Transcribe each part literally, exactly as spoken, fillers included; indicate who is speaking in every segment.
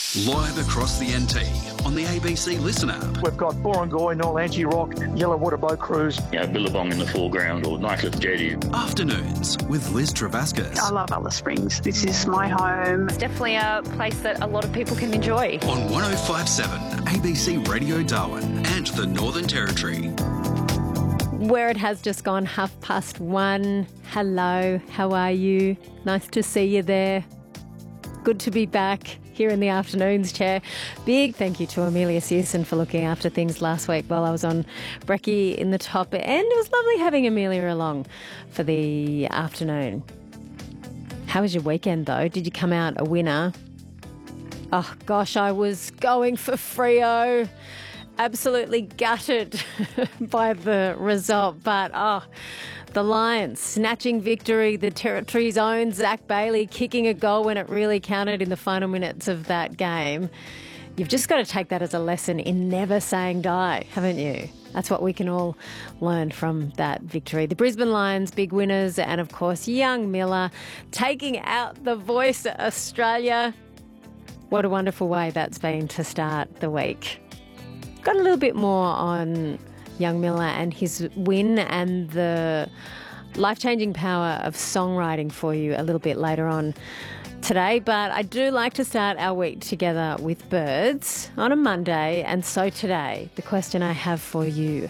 Speaker 1: Live across the N T on the A B C Listen app.
Speaker 2: We've got Borongoy, Noel Anti-Rock, Yellowwater Boat Cruise.
Speaker 3: You know, Billabong in the foreground or Nycliffe Jetty.
Speaker 1: Afternoons with Liz Travascus.
Speaker 4: I love Alice Springs. This is my home.
Speaker 5: It's definitely a place that a lot of people can enjoy.
Speaker 1: On one oh five point seven A B C Radio Darwin and the Northern Territory.
Speaker 6: Where it has just gone half past one. Hello, how are you? Nice to see you there. Good to be back here in the afternoons chair. Big thank you to Amelia Searson for looking after things last week while I was on Brekkie in the top. And it was lovely having Amelia along for the afternoon. How was your weekend though? Did you come out a winner? Oh gosh, I was going for Freo. Absolutely gutted by the result, but oh, the Lions snatching victory, the Territory's own Zach Bailey kicking a goal when it really counted in the final minutes of that game. You've just got to take that as a lesson in never saying die, haven't you? That's what we can all learn from that victory. The Brisbane Lions, big winners, and of course, young Miller taking out the Voice Australia. What a wonderful way that's been to start the week. Got a little bit more on young Miller and his win and the life-changing power of songwriting for you a little bit later on today. But I do like to start our week together with birds on a Monday. And so today, the question I have for you: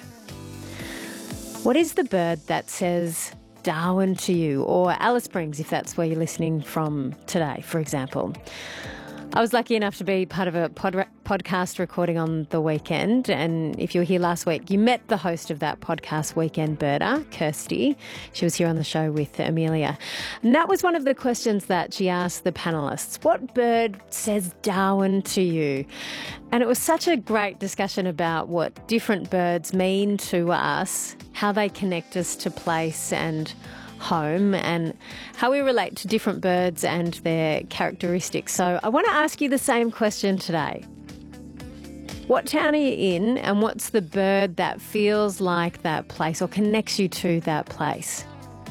Speaker 6: what is the bird that says Darwin to you, or Alice Springs if that's where you're listening from today, for example? I was lucky enough to be part of a pod- podcast recording on the weekend, and if you were here last week, you met the host of that podcast, Weekend Birder, Kirsty. She was here on the show with Amelia. And that was one of the questions that she asked the panellists. What bird says Darwin to you? And it was such a great discussion about what different birds mean to us, how they connect us to place and home, and how we relate to different birds and their characteristics. So I want to ask you the same question today. What town are you in, and what's the bird that feels like that place or connects you to that place?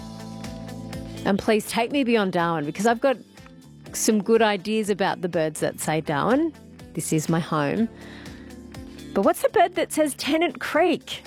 Speaker 6: And please take me beyond Darwin, because I've got some good ideas about the birds that say Darwin. This is my home. But what's the bird that says Tennant Creek?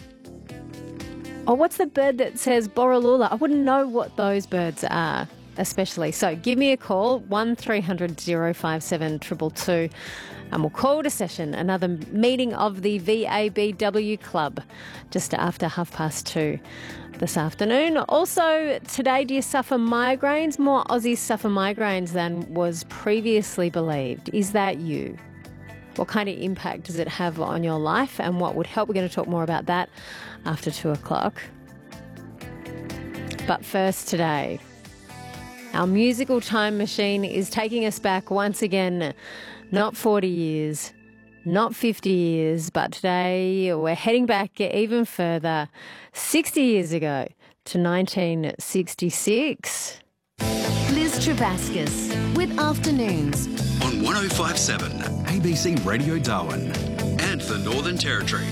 Speaker 6: Or what's the bird that says Borroloola? I wouldn't know what those birds are, especially. So give me a call, one three hundred oh five seven two two two, and we'll call to session another meeting of the V A B W Club just after half past two this afternoon. Also, today, do you suffer migraines? More Aussies suffer migraines than was previously believed. Is that you? What kind of impact does it have on your life, and what would help? We're going to talk more about that after two o'clock. But first today, our musical time machine is taking us back once again, not forty years, not fifty years, but today we're heading back even further, sixty years ago to nineteen sixty-six.
Speaker 7: Liz Travascus with Afternoons.
Speaker 1: On one oh five point seven A B C Radio Darwin and the Northern Territory.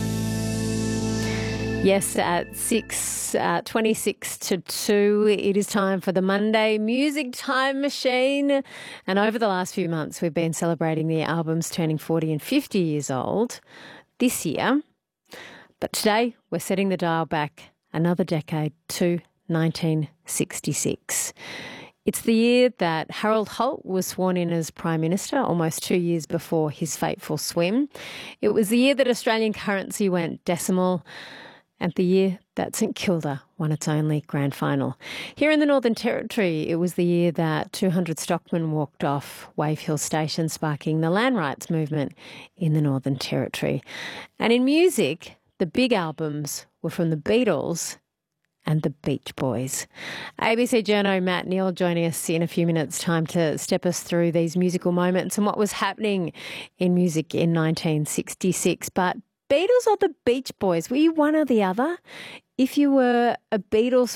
Speaker 6: Yes, at six uh, twenty-six to two, it is time for the Monday Music Time Machine. And over the last few months, we've been celebrating the albums turning forty and fifty years old this year. But today, we're setting the dial back another decade to nineteen sixty-six. It's the year that Harold Holt was sworn in as Prime Minister, almost two years before his fateful swim. It was the year that Australian currency went decimal, and the year that St Kilda won its only grand final. Here in the Northern Territory, it was the year that two hundred stockmen walked off Wave Hill Station, sparking the land rights movement in the Northern Territory. And in music, the big albums were from the Beatles and the Beach Boys. A B C journo Matt Neal joining us in a few minutes' time to step us through these musical moments and what was happening in music in nineteen sixty-six. But Beatles or the Beach Boys, were you one or the other? If you were a Beatles